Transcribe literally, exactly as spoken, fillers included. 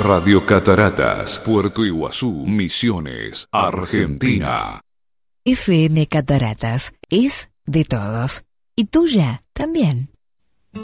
Radio Cataratas, Puerto Iguazú, Misiones, Argentina. F M Cataratas es de todos y tuya también.